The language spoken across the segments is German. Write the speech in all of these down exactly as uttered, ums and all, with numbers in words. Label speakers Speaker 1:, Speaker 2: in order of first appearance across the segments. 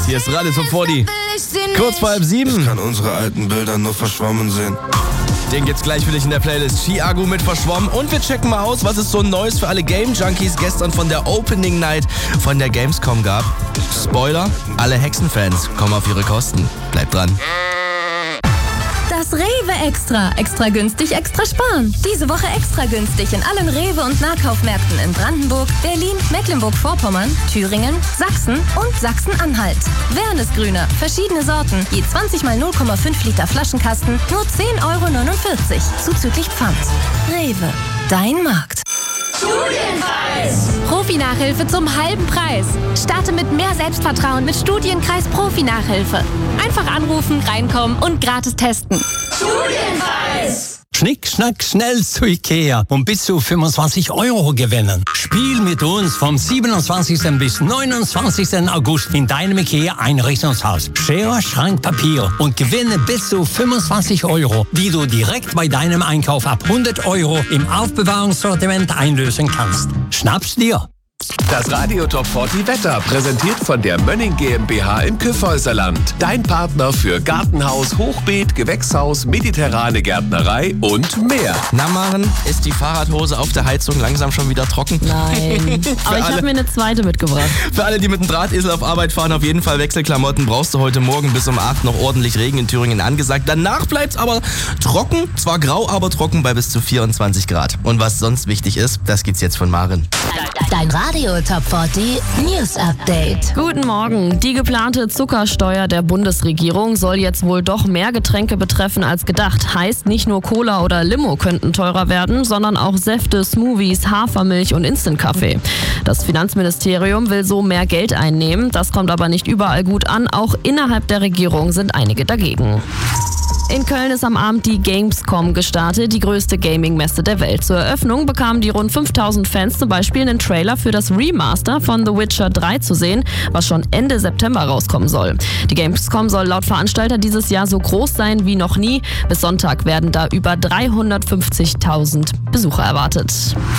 Speaker 1: Hier ist Radio Top vierzig. Kurz vor halb sieben.
Speaker 2: Ich kann unsere alten Bilder nur verschwommen sehen.
Speaker 1: Den gibt's gleich für dich in der Playlist. Chiago mit Verschwommen. Und wir checken mal aus, was es so Neues für alle Game-Junkies gestern von der Opening Night von der Gamescom gab. Spoiler, alle Hexenfans kommen auf ihre Kosten. Bleibt dran.
Speaker 3: Das Rewe Extra. Extra günstig, extra sparen. Diese Woche extra günstig in allen Rewe- und Nahkaufmärkten in Brandenburg, Berlin, Mecklenburg-Vorpommern, Thüringen, Sachsen und Sachsen-Anhalt. Wernesgrüner, verschiedene Sorten, je zwanzig mal null Komma fünf Liter Flaschenkasten, nur zehn Euro neunundvierzig, zuzüglich Pfand. Rewe, dein Markt.
Speaker 4: Studienkreis! Profi-Nachhilfe zum halben Preis. Starte mit mehr Selbstvertrauen mit Studienkreis Profi-Nachhilfe. Einfach anrufen, reinkommen und gratis testen. Studienkreis!
Speaker 5: Schnick, schnack, schnell zu Ikea und bis zu fünfundzwanzig Euro gewinnen. Spiel mit uns vom siebenundzwanzigsten bis neunundzwanzigsten August in deinem Ikea-Einrichtungshaus. Schere, Schrank, Papier und gewinne bis zu fünfundzwanzig Euro, die du direkt bei deinem Einkauf ab hundert Euro im Aufbewahrungssortiment einlösen kannst. Schnapp's dir!
Speaker 6: Das Radio Top vierzig Wetter, präsentiert von der Mönning GmbH im Kyffhäuserland. Dein Partner für Gartenhaus, Hochbeet, Gewächshaus, mediterrane Gärtnerei und mehr.
Speaker 1: Na Maren, ist die Fahrradhose auf der Heizung langsam schon wieder trocken?
Speaker 7: Nein, aber ich habe mir eine zweite mitgebracht.
Speaker 1: Für alle, die mit dem Drahtesel auf Arbeit fahren, auf jeden Fall Wechselklamotten. Brauchst du heute Morgen bis um acht noch ordentlich Regen in Thüringen angesagt. Danach bleibt's aber trocken, zwar grau, aber trocken bei bis zu vierundzwanzig Grad. Und was sonst wichtig ist, das gibt's jetzt von Maren.
Speaker 3: Dein Radio Top vierzig News Update.
Speaker 7: Guten Morgen. Die geplante Zuckersteuer der Bundesregierung soll jetzt wohl doch mehr Getränke betreffen als gedacht. Heißt, nicht nur Cola oder Limo könnten teurer werden, sondern auch Säfte, Smoothies, Hafermilch und Instant-Kaffee. Das Finanzministerium will so mehr Geld einnehmen. Das kommt aber nicht überall gut an. Auch innerhalb der Regierung sind einige dagegen. In Köln ist am Abend die Gamescom gestartet, die größte Gaming-Messe der Welt. Zur Eröffnung bekamen die rund fünftausend Fans zum Beispiel einen Trailer für das Remaster von The Witcher drei zu sehen, was schon Ende September rauskommen soll. Die Gamescom soll laut Veranstalter dieses Jahr so groß sein wie noch nie. Bis Sonntag werden da über dreihundertfünfzigtausend Besucher erwartet.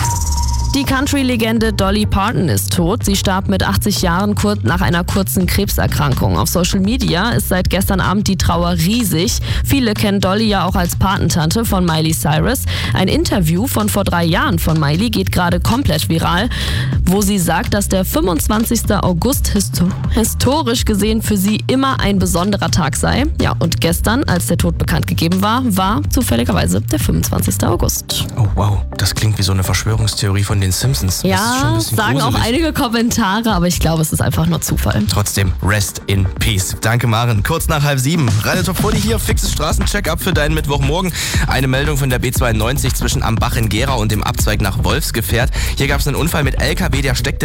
Speaker 7: Die Country-Legende Dolly Parton ist tot. Sie starb mit achtzig Jahren kurz nach einer kurzen Krebserkrankung. Auf Social Media ist seit gestern Abend die Trauer riesig. Viele kennen Dolly ja auch als Patentante von Miley Cyrus. Ein Interview von vor drei Jahren von Miley geht gerade komplett viral, wo sie sagt, dass der fünfundzwanzigsten August histo- historisch gesehen für sie immer ein besonderer Tag sei. Ja, und gestern, als der Tod bekannt gegeben war, war zufälligerweise der fünfundzwanzigsten August.
Speaker 1: Oh wow, das klingt wie so eine Verschwörungstheorie von den Simpsons.
Speaker 7: Ja, sagen gruselig. Auch einige Kommentare, aber ich glaube, es ist einfach nur Zufall.
Speaker 1: Trotzdem, rest in peace. Danke, Maren. Kurz nach halb sieben. Radio Top vierzig hier, fixes Straßencheck-up für deinen Mittwochmorgen. Eine Meldung von der B zweiundneunzig zwischen Am Bach in Gera und dem Abzweig nach Wolfsgefährt. Hier gab es einen Unfall mit L K W, der steckte